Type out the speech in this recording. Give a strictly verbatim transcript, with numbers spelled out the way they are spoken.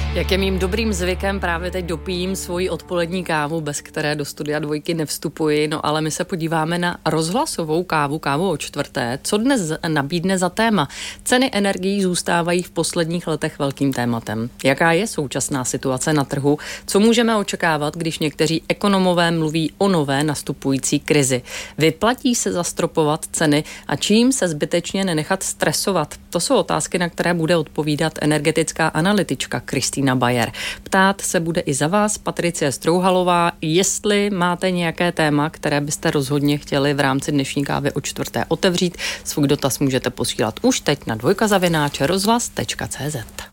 Jak je mým dobrým zvykem, právě teď dopijím svoji odpolední kávu, bez které do studia dvojky nevstupuji, no ale my se podíváme na rozhlasovou kávu, kávu o čtvrté. Co dnes nabídne za téma? Ceny energií zůstávají v posledních letech velkým tématem. Jaká je současná situace na trhu? Co můžeme očekávat, když někteří ekonomové mluví o nové nastupující krizi? Vyplatí se zastropovat ceny a čím se zbytečně nenechat stresovat? To jsou otázky, na které bude odpovídat energetická analytička Kristýna Bayer. Ptát se bude i za vás Patricie Strouhalová, jestli máte nějaké téma, které byste rozhodně chtěli v rámci dnešní kávy o čtvrté otevřít. Svůj dotaz můžete posílat už teď na dvojka zavináč rozhlas tečka cé zet.